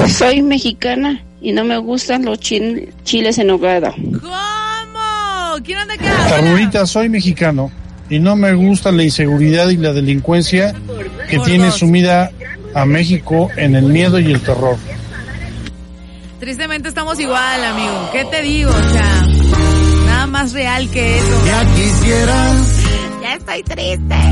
Soy mexicana y no me gustan los chiles en nogada. ¿Cómo? ¿Quién anda acá? Carlita, soy mexicano y no me gusta la inseguridad y la delincuencia que tiene sumida a México en el miedo y el terror. Tristemente estamos igual, amigo. ¿Qué te digo? O sea, nada más real que eso. Ya quisieras. Ya estoy triste.